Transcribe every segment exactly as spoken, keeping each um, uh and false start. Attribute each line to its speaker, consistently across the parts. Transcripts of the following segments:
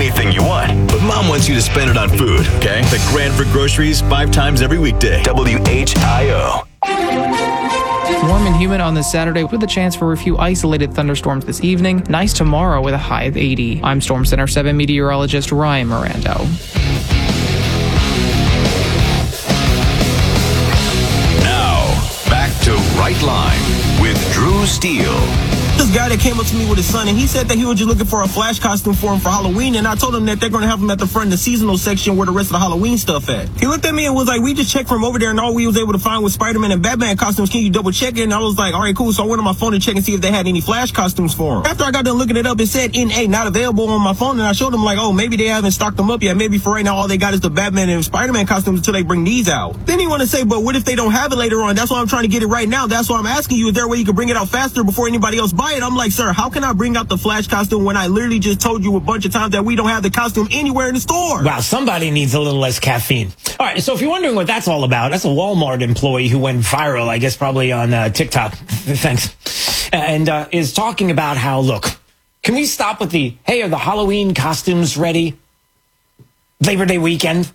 Speaker 1: anything you want. But Mom wants you to spend it on food, okay? The Grand for groceries five times every weekday. W H I O.
Speaker 2: Warm and humid on this Saturday with a chance for a few isolated thunderstorms this evening. Nice tomorrow with a high of eighty. I'm Storm Center seven meteorologist Ryan Mirando.
Speaker 1: Now, back to Right Line with Drew Steele.
Speaker 3: This guy that came up to me with his son, and he said that he was just looking for a Flash costume for him for Halloween, and I told him that they're going to have him at the front of the seasonal section where the rest of the Halloween stuff at. He looked at me and was like, we just checked from over there, and all we was able to find was Spider-Man and Batman costumes. Can you double check it? And I was like, all right, cool. So I went on my phone to check and see if they had any Flash costumes for him. After I got done looking it up, it said N A, not available on my phone, and I showed him like, oh, maybe they haven't stocked them up yet. Maybe for right now, all they got is the Batman and Spider-Man costumes until they bring these out. Then he want to say, but what if they don't have it later on? That's why I'm trying to get it right now. That's why I'm asking you, is there a way you can bring it out faster before anybody else buy it? I'm like, sir, how How can I bring out the Flash costume when I literally just told you a bunch of times that we don't have the costume anywhere in the store?
Speaker 4: Wow, somebody needs a little less caffeine. All right, so if you're wondering what that's all about, that's a Walmart employee who went viral, I guess probably on uh, TikTok, thanks, and uh, is talking about how, look, can we stop with the, hey, are the Halloween costumes ready? Labor Day weekend?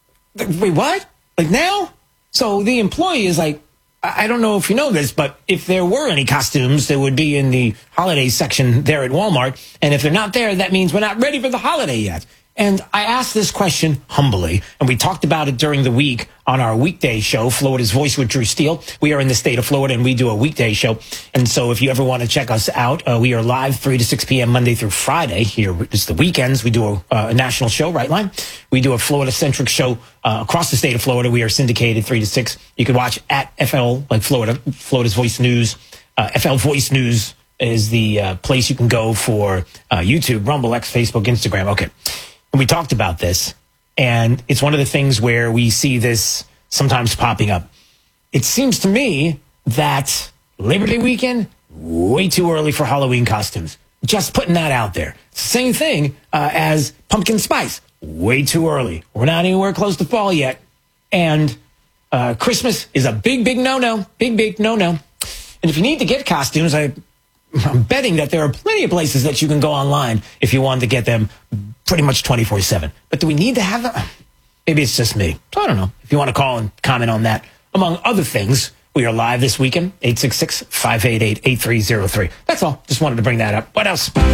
Speaker 4: Wait, what? Like now? So the employee is like, I don't know if you know this, but if there were any costumes, they would be in the holiday section there at Walmart. And if they're not there, that means we're not ready for the holiday yet. And I asked this question humbly, and we talked about it during the week on our weekday show, Florida's Voice with Drew Steele. We are in the state of Florida, and we do a weekday show. And so if you ever want to check us out, uh, we are live three to six p.m. Monday through Friday. Here is the weekends. We do a, uh, a national show, Right Line. We do a Florida-centric show uh, across the state of Florida. We are syndicated three to six. You can watch at F L, like Florida, Florida's Voice News. Uh, F L Voice News is the uh, place you can go for uh, YouTube, Rumble, X, Facebook, Instagram. Okay. And we talked about this, and it's one of the things where we see this sometimes popping up. It seems to me that Labor Day weekend, way too early for Halloween costumes. Just putting that out there. Same thing uh, as pumpkin spice. Way too early. We're not anywhere close to fall yet. And uh, Christmas is a big, big no-no. Big, big no-no. And if you need to get costumes, I, I'm betting that there are plenty of places that you can go online if you want to get them pretty much twenty-four seven. But do we need to have them? Maybe it's just me. So I don't know. If you want to call and comment on that, among other things, we are live this weekend, eight six six, five eight eight, eight three zero three. That's all. Just wanted to bring that up. What else? All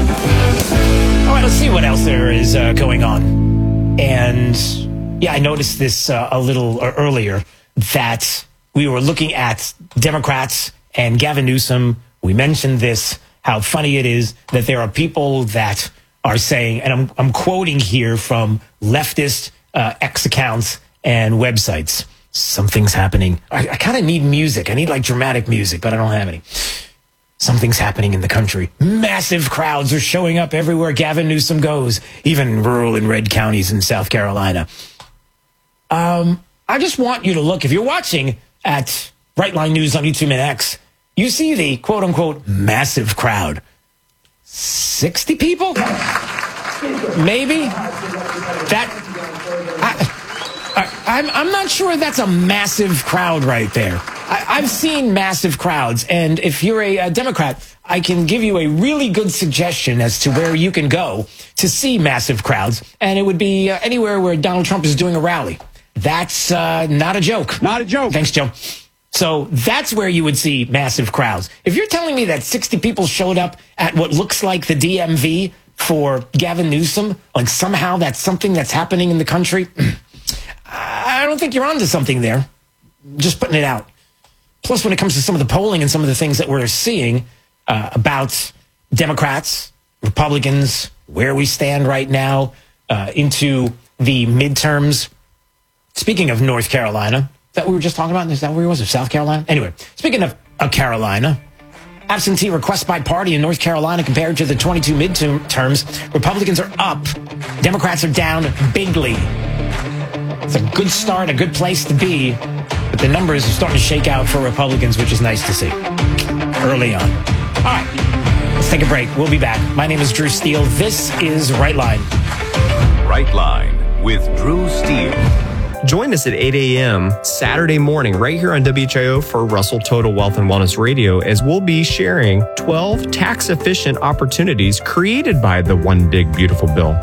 Speaker 4: right, let's see what else there is uh, going on. And yeah, I noticed this uh, a little earlier that we were looking at Democrats and Gavin Newsom. We mentioned this, how funny it is that there are people that are saying, and I'm, I'm quoting here from leftist uh, X accounts and websites, something's happening. I, I kind of need music. I need like dramatic music, but I don't have any. Something's happening in the country. Massive crowds are showing up everywhere Gavin Newsom goes, even rural and red counties in South Carolina. Um, I just want you to look, if you're watching at Right Line News on YouTube and X, you see the quote-unquote massive crowd. sixty people? Maybe? That, I, I, I'm, I'm not sure that's a massive crowd right there. I, I've seen massive crowds, and if you're a, a Democrat, I can give you a really good suggestion as to where you can go to see massive crowds, and it would be uh, anywhere where Donald Trump is doing a rally. That's uh, not a joke.
Speaker 5: Not a joke.
Speaker 4: Thanks, Joe. So that's where you would see massive crowds. If you're telling me that sixty people showed up at what looks like the D M V for Gavin Newsom, like somehow that's something that's happening in the country, I don't think you're onto something there. Just putting it out. Plus, when it comes to some of the polling and some of the things that we're seeing uh, about Democrats, Republicans, where we stand right now uh, into the midterms. Speaking of North Carolina, that we were just talking about? Is that where he was? Or South Carolina? Anyway, speaking of uh, Carolina, absentee requests by party in North Carolina compared to the twenty-two midterms, Republicans are up. Democrats are down bigly. It's a good start, a good place to be, but the numbers are starting to shake out for Republicans, which is nice to see early on. All right, let's take a break. We'll be back. My name is Drew Steele. This is Right Line.
Speaker 1: Right Line with Drew Steele.
Speaker 6: Join us at eight a.m. Saturday morning right here on W H I O for Russell Total Wealth and Wellness Radio, as we'll be sharing twelve tax-efficient opportunities created by the One Big Beautiful Bill.